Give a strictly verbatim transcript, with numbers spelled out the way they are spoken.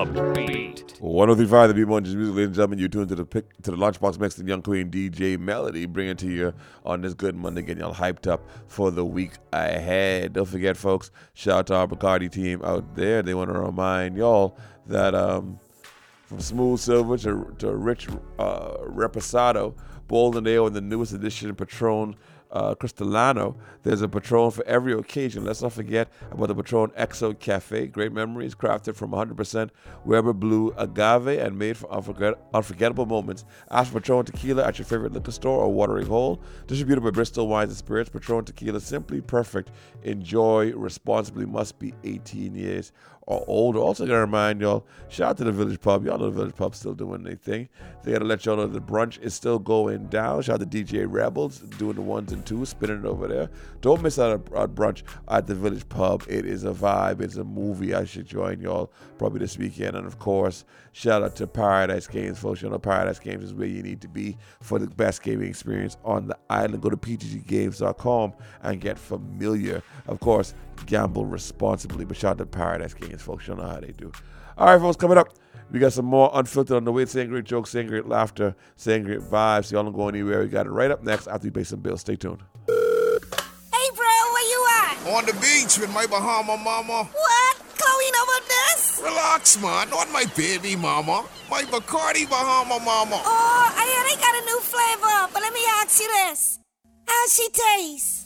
The Beat. one oh three point five The Beat Munchies Music, ladies and gentlemen. You tuned to the pick, to the Lunchbox Mix and Young Queen D J Melody, bringing it to you on this good Monday, getting y'all hyped up for the week ahead. Don't forget, folks, shout out to our Bacardi team out there. They want to remind y'all that um, from smooth silver to, to rich uh, reposado, bold and ale, and the newest edition, Patron Uh, Cristalano. There's a Patron for every occasion. Let's not forget about the Patron X O Cafe. Great memories crafted from one hundred percent Weber Blue agave and made for unforget- unforgettable moments. Ask for Patron Tequila at your favorite liquor store or watering hole. Distributed by Bristol Wines and Spirits. Patron Tequila, simply perfect. Enjoy responsibly. Must be eighteen years or older. Also gonna remind y'all, shout out to the Village Pub. Y'all know the Village Pub's still doing their thing. They gotta let y'all know the brunch is still going down. Shout out to D J Rebels doing the ones and twos, spinning it over there. Don't miss out on brunch at the Village Pub. It is a vibe. It's a movie. I should join y'all probably this weekend. And of course, shout out to Paradise Games, folks. You know Paradise Games is where you need to be for the best gaming experience on the island. Go to p g g games dot com and get familiar. Of course, gamble responsibly, but shout out to Paradise Games, folks. You know how they do. All right, folks, coming up, we got some more Unfiltered on the way. Saying great jokes, saying great laughter, saying great vibes. So y'all don't go anywhere. We got it right up next after we pay some bills. Stay tuned. Hey, bro, where you at? On the beach with my Bahama mama. What? Chloe know about this? Relax, man. Not my baby mama. My Bacardi Bahama mama. Oh, I hear they got a new flavor, but let me ask you this. How she taste?